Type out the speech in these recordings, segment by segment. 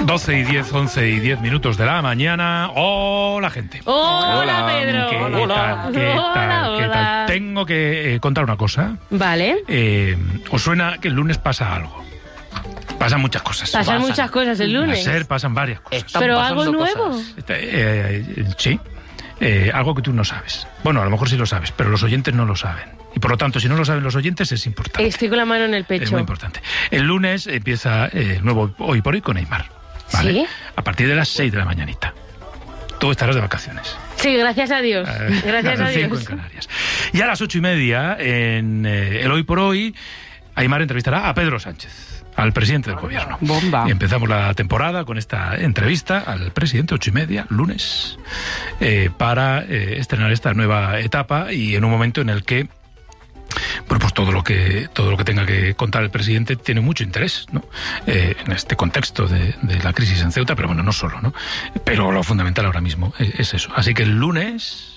12 y 10, 11 y 10 minutos de la mañana. ¡Hola, gente! ¡Hola, Pedro! ¿Qué tal? Tengo que contar una cosa. Vale. ¿Os suena que el lunes pasa algo? Pasan muchas cosas. Pasan muchas cosas el lunes. Pasan varias cosas. ¿Pero algo nuevo? Sí. Algo que tú no sabes. Bueno, a lo mejor sí lo sabes, pero los oyentes no lo saben. Y por lo tanto, si no lo saben los oyentes, es importante. Estoy con la mano en el pecho. Es muy importante. El lunes empieza el nuevo Hoy por Hoy con Aimar. ¿Vale? ¿Sí? A partir de las 6 de la mañanita. Tú estarás de vacaciones. Sí, gracias a Dios. Gracias a 5 Dios. en Canarias. Y a las 8:30, en el Hoy por Hoy, Aimar entrevistará a Pedro Sánchez, al presidente del gobierno. Bomba. Y empezamos la temporada con esta entrevista al presidente, 8:30, lunes, para estrenar esta nueva etapa y en un momento en el que, bueno, pues todo lo que tenga que contar el presidente tiene mucho interés, ¿no? En este contexto de la crisis en Ceuta, pero bueno, no solo, ¿no? Pero lo fundamental ahora mismo es eso. Así que el lunes,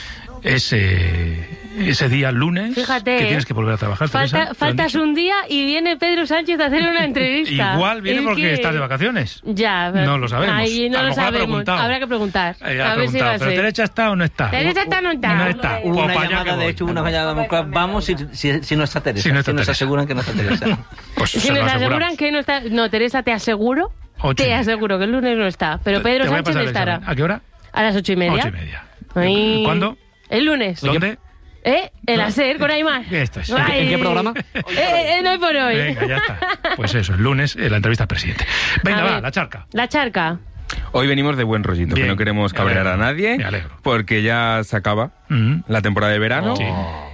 ese día lunes, fíjate, que tienes que volver a trabajar. Faltas un día y viene Pedro Sánchez a hacer una entrevista. Igual viene porque estás de vacaciones. Ya. No lo sabemos. Ahí no a lo lo mejor sabemos. Habrá que preguntar. A ver si va a ser. ¿Pero Teresa está o no está? Teresa está o no está. No está. Hubo una para llamada, de hecho, una llamada. Vamos si no está Teresa. Si no está nos Teresa. aseguran que no está Teresa. Pues si nos aseguran que no está... No, Teresa, te aseguro. Te aseguro que el lunes no está. Pero Pedro Sánchez estará. ¿A qué hora? A las 8:30. 8:30. ¿Cuándo? El lunes. ¿Dónde? El hacer con Aimar. Esto es. ¿En qué programa? No Hoy por Hoy. Venga, ya está. Pues eso, el lunes, la entrevista al presidente. Venga, va, la charca. La charca. Hoy venimos de buen rollito, Bien, que no queremos cabrear a nadie, me alegro. porque ya se acaba la temporada de verano. Sí.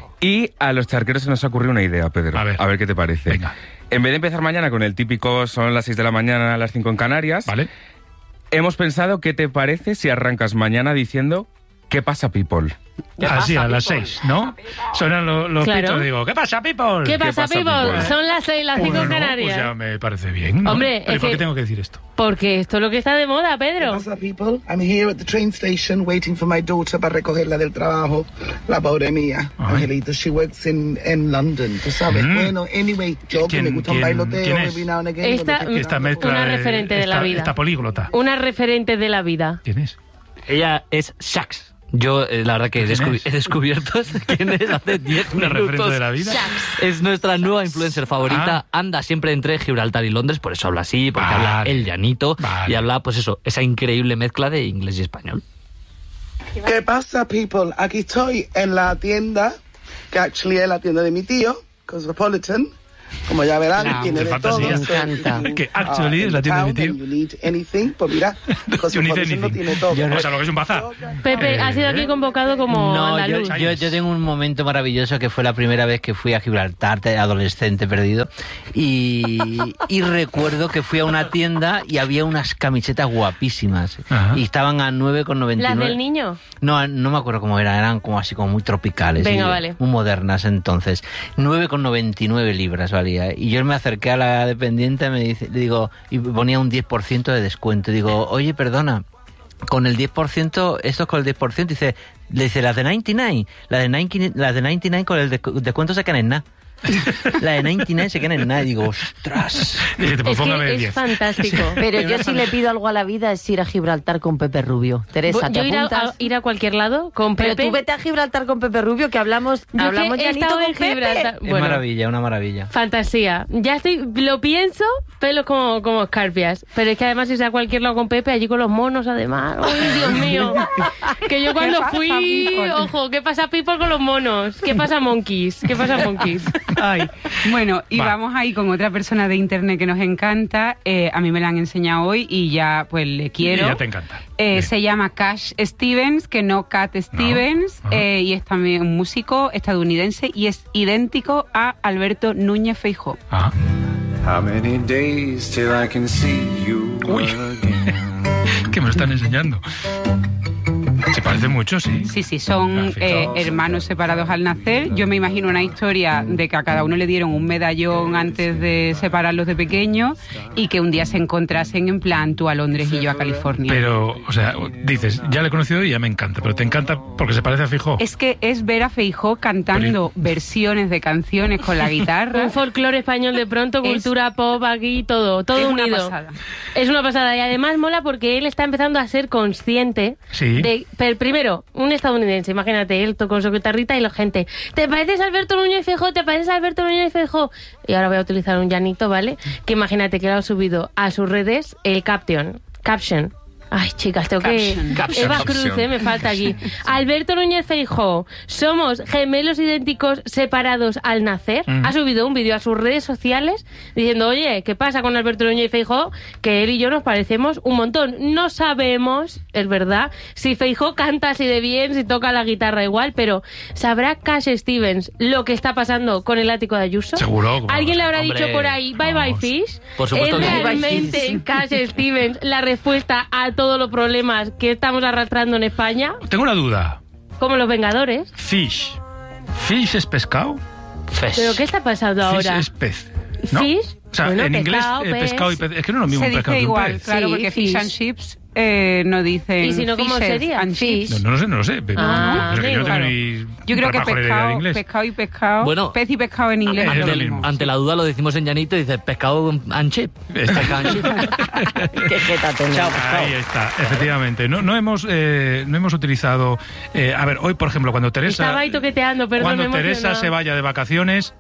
Y a los charqueros se nos ha ocurrido una idea, Pedro. A ver qué te parece. Venga. En vez de empezar mañana con el típico son las 6 de la mañana, a las 5 en Canarias, Vale. hemos pensado qué te parece si arrancas mañana diciendo ¿qué pasa, people? Así, a las 6, ¿no? Suenan los Claro. pitos y digo, ¿qué pasa, people? ¿Qué pasa, people? people? Son las 6, las 5 en Pues Canarias. ya me parece bien, ¿no? Hombre, ¿Pero es por qué que- tengo que decir esto? Porque esto es lo que está de moda, ¿Qué Pedro. pasa, people? I'm here at the train station waiting for my daughter para recogerla del trabajo. La pobre mía, Ay. Angelito, she works in London, tú sabes. Bueno, anyway, yo que me gusta un bailoteo quién es? every now and again. Esta- cuando estoy Esta mirando mezcla Una referente de la vida. Esta políglota. Una referente de la vida. ¿Quién es? Ella es Shax. Yo, la verdad que he ¿Quién es? descubierto quién es hace 10 ¿Una minutos. referente de la vida? Es nuestra nueva influencer favorita. Ah. Anda siempre entre Gibraltar y Londres, por eso habla así, porque Vale. habla el llanito Vale. y habla, pues eso, esa increíble mezcla de inglés y español. ¿Qué pasa, people? Aquí estoy en la tienda, que actually es la tienda de mi tío, Cosmopolitan. Como ya verán, Claro, tiene qué de fantasía. todo. Me encanta. Que actually es la tienda de mi tío. You need anything, pues mira, Cosmopolitan lo tiene todo. O sea, lo que es un bazar. Pepe, ha sido aquí convocado como No, andaluz. yo tengo un momento maravilloso que fue la primera vez que fui a Gibraltar, adolescente perdido, y recuerdo que fui a una tienda y había unas camisetas guapísimas. Ajá. Y estaban a 9,99. ¿Las del niño? No me acuerdo cómo eran como así como muy tropicales. Venga, y vale. Muy modernas entonces. 9,99 libras valía. Y yo me acerqué a la dependiente, le digo, y ponía un 10% de descuento. Digo, oye, perdona, con el 10%, esto es con el 10%, le dice, las de 99, las de 99 con el descuento se quedan en nada. La de 99 se queda en nada. Y digo, ostras. Dice, pues Es póngame que es 10. fantástico. Pero yo si le pido algo a la vida es ir a Gibraltar con Pepe Rubio. Teresa, ¿te Yo apuntas? ir a cualquier lado con Pero Pepe. tú vete a Gibraltar con Pepe Rubio, que hablamos Yo que he llanito estado con en Gibraltar. Pepe. Es maravilla, una maravilla. Fantasía. Ya lo pienso, pelos como escarpias. Pero es que además si sea a cualquier lado con Pepe, allí con los monos además. ¡Ay, Dios mío! Que yo cuando pasa, fui, people? ojo, ¿qué pasa people con los monos? ¿Qué pasa monkeys? ¿Qué pasa monkeys? Ay, bueno, y Va. vamos ahí con otra persona de internet que nos encanta. A mí me la han enseñado hoy y ya pues le quiero. Y ya te encanta. Bien. Se llama Cash Stevens, que no Cat Stevens, Ajá. y es también un músico estadounidense y es idéntico a Alberto Núñez Feijóo. Ah. How many days till I can see you Uy. again? Que me lo están enseñando. parece mucho, sí. Sí, son hermanos separados al nacer. Yo me imagino una historia de que a cada uno le dieron un medallón antes de separarlos de pequeños y que un día se encontrasen en plan tú a Londres y yo a California. Pero, o sea, dices, ya le he conocido y ya me encanta, pero te encanta porque se parece a Feijóo. Es que es ver a Feijóo cantando versiones de canciones con la guitarra. Un folclore español de pronto, cultura pop aquí, todo es unido. Una pasada. Es una pasada y además mola porque él está empezando a ser consciente de, pero primero, un estadounidense, imagínate, él con su guitarrita y la gente, ¿te pareces a Alberto Núñez Feijóo? ¿Te pareces a Alberto Núñez Feijóo? Y ahora voy a utilizar un llanito, ¿vale? Que imagínate que lo ha subido a sus redes el caption. Ay, chicas, tengo que... Eva Cruz, me falta aquí. Alberto Núñez Feijóo, somos gemelos idénticos separados al nacer. Ha subido un vídeo a sus redes sociales diciendo, oye, ¿qué pasa con Alberto Núñez Feijóo? Que él y yo nos parecemos un montón. No sabemos, es verdad, si Feijóo canta así de bien, si toca la guitarra igual, pero ¿sabrá Cash Stevens lo que está pasando con el ático de Ayuso? Seguro. ¿Alguien le habrá dicho por ahí, bye bye fish? Por supuesto ¿Es que realmente Cash Stevens la respuesta a todos los problemas que estamos arrastrando en España? Tengo una duda. Como los Vengadores. Fish es pescado. ¿Pero qué está pasando Fish ahora? es pez, ¿no? Fish. O sea, Bueno, en inglés pescado, pescado y pez. Es que no es lo mismo Se un pescado dice que un igual, pez. claro, Sí, porque fish and chips no dicen ¿Y si no, cómo fishes sería? and Fish. chips. No lo sé. Pero Ah, no sé, yo no tengo claro. ni Yo creo que pajolera idea de inglés. pescado y pescado, Bueno, pez y pescado en inglés es es lo lo mismo. mismo. Ante la duda lo decimos en llanito y dices pescado and chip. Pescado and chip. Qué jeta tenés. Ahí está, efectivamente. No hemos utilizado... a ver, hoy, por ejemplo, cuando Teresa... Estaba ahí toqueteando, perdón, me Cuando Teresa emocionaba. se vaya de vacaciones...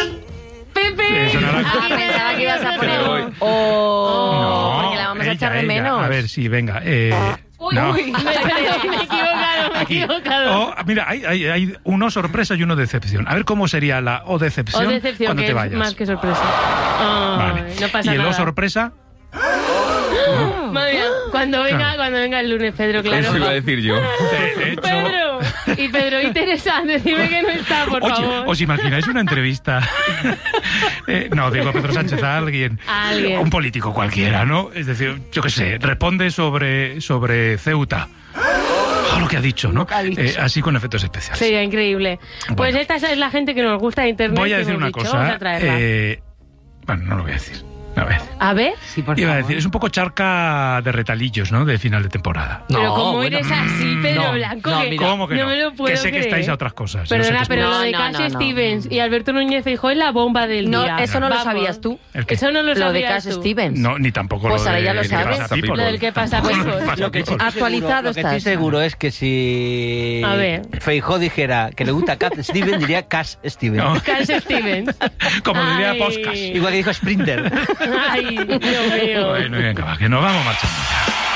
¡Pepe! sonará- Ah, pensaba que ibas a poner Pero hoy- oh, porque la vamos a echar de ella. menos. A ver, sí, venga. Uy, no. me he equivocado, me he Aquí. equivocado. Mira, hay uno sorpresa y uno decepción. A ver cómo sería la o decepción, O decepción, cuando que te es vayas. más que sorpresa. Ay, Vale. no pasa y el nada. o sorpresa... Madre mía, cuando venga el lunes, Pedro, claro. Eso iba a decir yo. De hecho, Pedro y Teresa, decime que no está, por oye, favor. ¿os imagináis una entrevista? No, digo Pedro Sánchez a alguien. A alguien. Un político cualquiera, ¿no? Es decir, yo qué sé, responde sobre Ceuta. Lo que ha dicho, ¿no? Así con efectos especiales. Sería increíble. Pues Bueno. esta es la gente que nos gusta de internet. Voy a que decir hemos una dicho, cosa. vamos a traerla. Bueno, no lo voy a decir. No lo voy a decir. A ver. Sí, por Iba a favor. decir, es un poco charca de retalillos, ¿no? De final de temporada. Pero como bueno. eres así, Pedro No, Blanco, no, que mira. ¿Cómo que no? me lo puedo que sé que creer. estáis a otras cosas. Yo sé Perdona, que pero No, lo de no, Cash no, no. Stevens y Alberto Núñez Feijóo es la bomba del No, día. eso no lo Vamos. sabías tú. ¿El qué? Eso no lo Lo de sabías Cash tú. Stevens. No, ni tampoco Pues lo ahora de ya lo ¿qué sabes. pasa, People? Lo del ¿qué pasa, Tampoco People? pasa, Lo que sí People. Actualizado lo que estoy estás. seguro es que si A ver. Feijóo dijera que le gusta Cat Stevens, diría Cash Stevens. No. Cash Stevens. Como diría Ay. Podcast. Igual que dijo Sprinter. Ay, Dios mío. Bueno, venga, va, que nos vamos marchando.